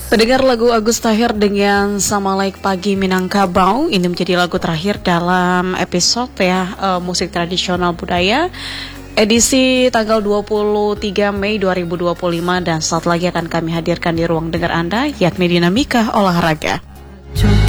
Pendengar lagu Agus Tahir dengan Sama Laik Pagi Minangkabau. Ini menjadi lagu terakhir dalam episode musik tradisional budaya edisi tanggal 23 Mei 2025. Dan saat lagi akan kami hadirkan di ruang dengar Anda, yakni Dinamika Olahraga.